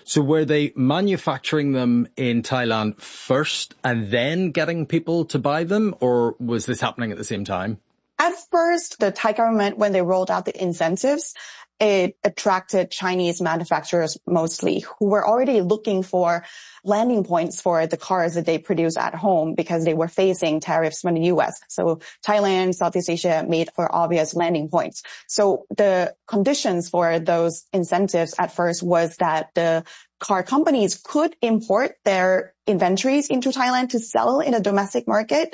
So were they manufacturing them in Thailand first and then getting people to buy them, or was this happening at the same time? At first, the Thai government, when they rolled out the incentives, it attracted Chinese manufacturers mostly who were already looking for landing points for the cars that they produce at home because they were facing tariffs from the US. So Thailand, Southeast Asia made for obvious landing points. So the conditions for those incentives at first was that the car companies could import their inventories into Thailand to sell in the domestic market.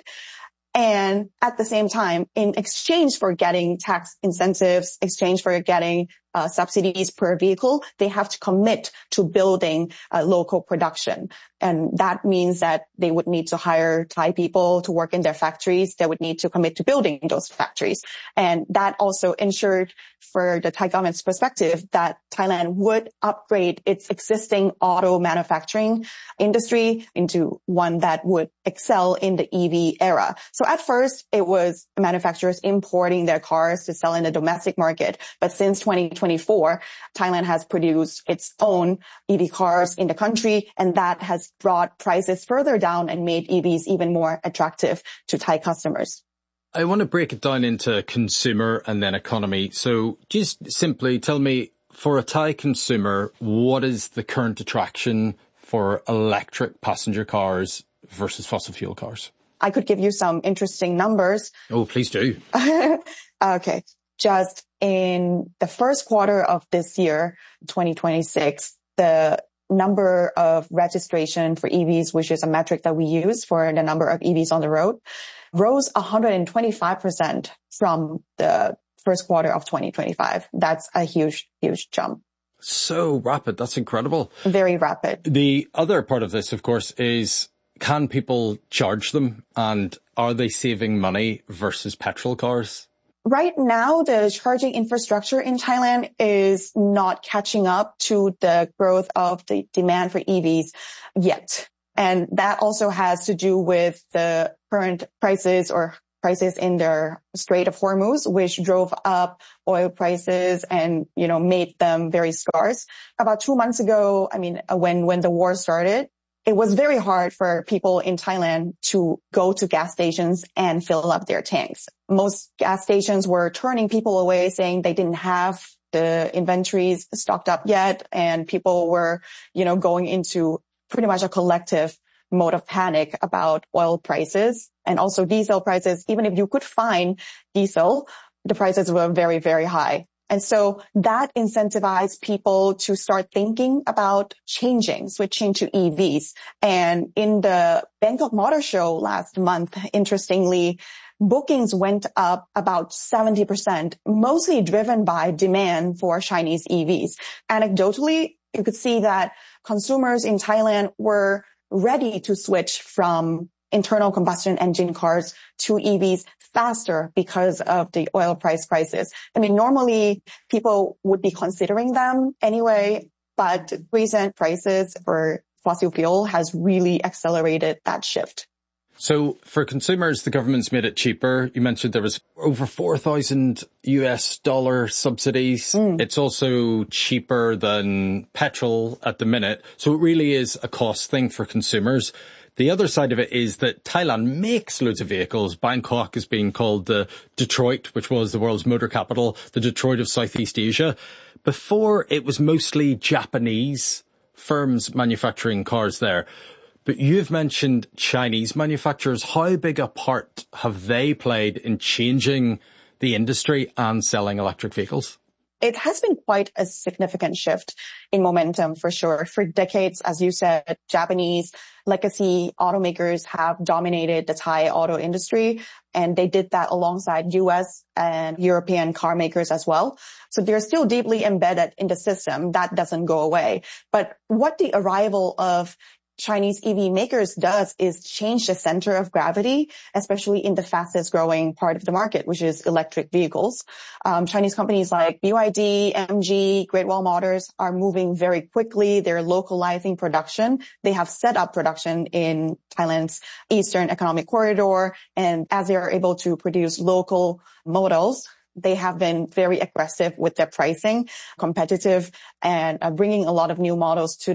And at the same time, in exchange for getting tax incentives, exchange for getting subsidies per vehicle, they have to commit to building local production. And that means that they would need to hire Thai people to work in their factories. They would need to commit to building those factories. And that also ensured, for the Thai government's perspective, that Thailand would upgrade its existing auto manufacturing industry into one that would excel in the EV era. So at first, it was manufacturers importing their cars to sell in the domestic market. But since 2024, Thailand has produced its own EV cars in the country, and that has brought prices further down and made EVs even more attractive to Thai customers. I want to break it down into consumer and then economy. So just simply tell me, for a Thai consumer, what is the current attraction for electric passenger cars versus fossil fuel cars? I could give you some interesting numbers. Oh, please do. Okay. Just in the first quarter of this year, 2026, the number of registration for EVs, which is a metric that we use for the number of EVs on the road, rose 125% from the first quarter of 2025. That's a huge, huge jump. So rapid. That's incredible. Very rapid. The other part of this, of course, is, can people charge them, and are they saving money versus petrol cars? Right now, the charging infrastructure in Thailand is not catching up to the growth of the demand for EVs yet. And that also has to do with the current prices or prices in the Strait of Hormuz, which drove up oil prices and, made them very scarce. About 2 months ago, when the war started, it was very hard for people in Thailand to go to gas stations and fill up their tanks. Most gas stations were turning people away, saying they didn't have the inventories stocked up yet. And people were, going into pretty much a collective mode of panic about oil prices and also diesel prices. Even if you could find diesel, the prices were very, very high. And so that incentivized people to start thinking about switching to EVs. And in the Bangkok Motor Show last month, interestingly, bookings went up about 70%, mostly driven by demand for Chinese EVs. Anecdotally, you could see that consumers in Thailand were ready to switch from internal combustion engine cars to EVs faster because of the oil prices. Normally people would be considering them anyway, but recent prices for fossil fuel has really accelerated that shift. So for consumers, the government's made it cheaper. You mentioned there was over $4,000 subsidies. It's also cheaper than petrol at the minute. So it really is a cost thing for consumers. The other side of it is that Thailand makes loads of vehicles. Bangkok is being called the Detroit, which was the world's motor capital, the Detroit of Southeast Asia. Before, it was mostly Japanese firms manufacturing cars there. But you've mentioned Chinese manufacturers. How big a part have they played in changing the industry and selling electric vehicles? It has been quite a significant shift in momentum for sure. For decades, as you said, Japanese legacy automakers have dominated the Thai auto industry, and they did that alongside US and European car makers as well. So they're still deeply embedded in the system. That doesn't go away. But what the arrival of Chinese EV makers does is change the center of gravity, especially in the fastest growing part of the market, which is electric vehicles. Chinese companies like BYD, MG, Great Wall Motors are moving very quickly. They're localizing production. They have set up production in Thailand's Eastern Economic Corridor. And as they are able to produce local models, they have been very aggressive with their pricing, competitive, and bringing a lot of new models to